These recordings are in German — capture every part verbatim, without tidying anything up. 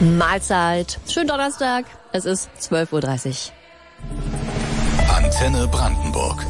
Mahlzeit. Schönen Donnerstag. Es ist zwölf Uhr dreißig. Antenne Brandenburg.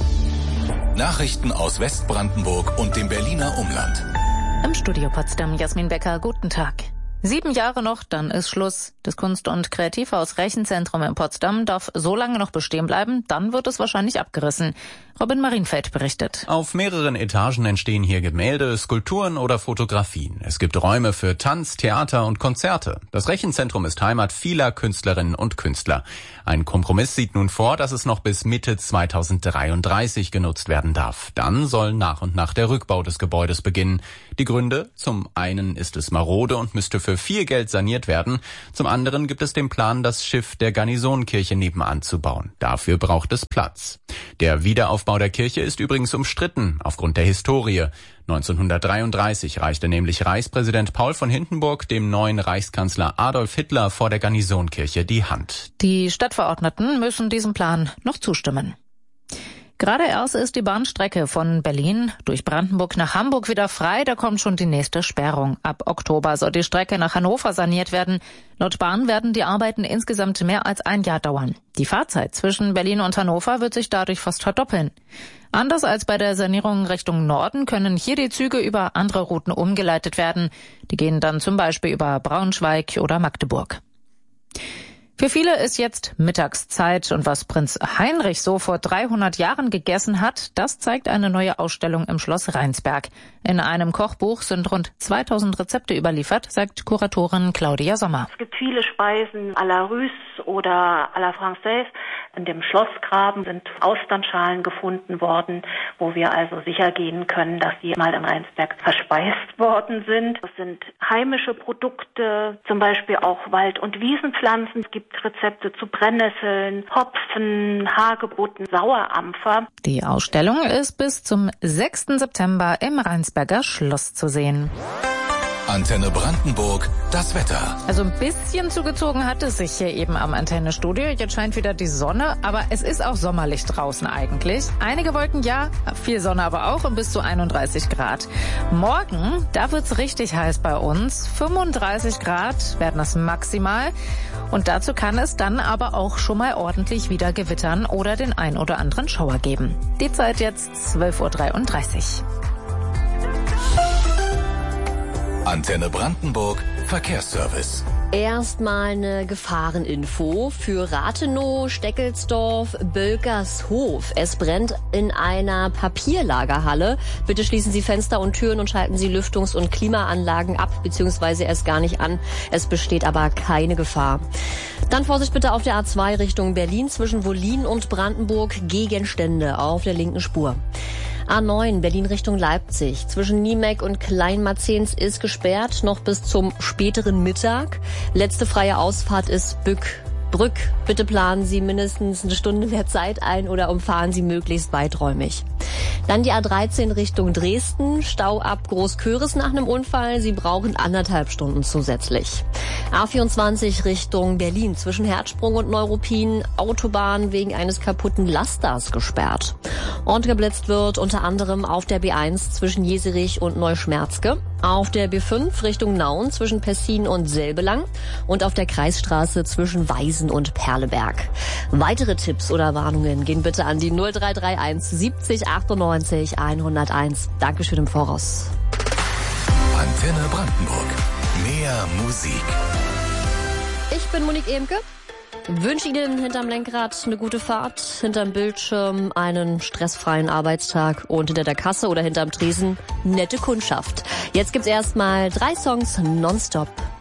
Nachrichten aus Westbrandenburg und dem Berliner Umland. Im Studio Potsdam, Jasmin Becker, guten Tag. Sieben Jahre noch, dann ist Schluss. Das Kunst- und Kreativhaus Rechenzentrum in Potsdam darf so lange noch bestehen bleiben, dann wird es wahrscheinlich abgerissen. Robin Marienfeld berichtet. Auf mehreren Etagen entstehen hier Gemälde, Skulpturen oder Fotografien. Es gibt Räume für Tanz, Theater und Konzerte. Das Rechenzentrum ist Heimat vieler Künstlerinnen und Künstler. Ein Kompromiss sieht nun vor, dass es noch bis Mitte zweitausenddreiunddreißig genutzt werden darf. Dann soll nach und nach der Rückbau des Gebäudes beginnen. Die Gründe? Zum einen ist es marode und müsste für viel Geld saniert werden. Zum anderen gibt es den Plan, das Schiff der Garnisonkirche nebenan zu bauen. Dafür braucht es Platz. Der Wiederaufbau der Kirche ist übrigens umstritten aufgrund der Historie. neunzehnhundertdreiunddreißig reichte nämlich Reichspräsident Paul von Hindenburg dem neuen Reichskanzler Adolf Hitler vor der Garnisonkirche die Hand. Die Stadtverordneten müssen diesem Plan noch zustimmen. Gerade erst ist die Bahnstrecke von Berlin durch Brandenburg nach Hamburg wieder frei. Da kommt schon die nächste Sperrung. Ab Oktober soll die Strecke nach Hannover saniert werden. Laut Bahn werden die Arbeiten insgesamt mehr als ein Jahr dauern. Die Fahrzeit zwischen Berlin und Hannover wird sich dadurch fast verdoppeln. Anders als bei der Sanierung Richtung Norden können hier die Züge über andere Routen umgeleitet werden. Die gehen dann zum Beispiel über Braunschweig oder Magdeburg. Für viele ist jetzt Mittagszeit und was Prinz Heinrich so vor dreihundert Jahren gegessen hat, das zeigt eine neue Ausstellung im Schloss Rheinsberg. In einem Kochbuch sind rund zweitausend Rezepte überliefert, sagt Kuratorin Claudia Sommer. Es gibt viele Speisen à la Russe oder à la Française. In dem Schlossgraben sind Austernschalen gefunden worden, wo wir also sicher gehen können, dass sie mal in Rheinsberg verspeist worden sind. Es sind heimische Produkte, zum Beispiel auch Wald- und Wiesenpflanzen. Es gibt Rezepte zu Brennnesseln, Hopfen, Hagebutten, Sauerampfer. Die Ausstellung ist bis zum sechsten September im Rheinsberger Schloss zu sehen. Antenne Brandenburg, das Wetter. Also ein bisschen zugezogen hat es sich hier eben am Antennestudio. Jetzt scheint wieder die Sonne, aber es ist auch sommerlich draußen eigentlich. Einige Wolken ja, viel Sonne aber auch und bis zu einunddreißig Grad. Morgen, da wird's richtig heiß bei uns. fünfunddreißig Grad werden das maximal. Und dazu kann es dann aber auch schon mal ordentlich wieder gewittern oder den ein oder anderen Schauer geben. Die Zeit jetzt zwölf Uhr dreiunddreißig. Antenne Brandenburg, Verkehrsservice. Erstmal eine Gefahreninfo für Rathenow, Steckelsdorf, Bölkershof. Es brennt in einer Papierlagerhalle. Bitte schließen Sie Fenster und Türen und schalten Sie Lüftungs- und Klimaanlagen ab bzw. erst gar nicht an. Es besteht aber keine Gefahr. Dann Vorsicht bitte auf der A zwei Richtung Berlin zwischen Wollin und Brandenburg. Gegenstände auf der linken Spur. A neun Berlin Richtung Leipzig. Zwischen Niemeck und Kleinmarzens ist gesperrt, noch bis zum späteren Mittag. Letzte freie Ausfahrt ist Bück. Brück. Bitte planen Sie mindestens eine Stunde mehr Zeit ein oder umfahren Sie möglichst weiträumig. Dann die A dreizehn Richtung Dresden. Stau ab Großköris nach einem Unfall. Sie brauchen anderthalb Stunden zusätzlich. A vierundzwanzig Richtung Berlin zwischen Herzsprung und Neuruppin. Autobahn wegen eines kaputten Lasters gesperrt. Und geblitzt wird unter anderem auf der B eins zwischen Jeserich und Neuschmerzke. Auf der B fünf Richtung Nauen zwischen Pessin und Selbelang. Und auf der Kreisstraße zwischen Weisen und Perleberg. Weitere Tipps oder Warnungen gehen bitte an die null drei drei eins siebzig achtundneunzig hunderteins. Dankeschön im Voraus. Antenne Brandenburg. Mehr Musik. Ich bin Monique Ehmke. Wünsche Ihnen hinterm Lenkrad eine gute Fahrt, hinterm Bildschirm einen stressfreien Arbeitstag und hinter der Kasse oder hinterm Tresen nette Kundschaft. Jetzt gibt's erstmal drei Songs nonstop.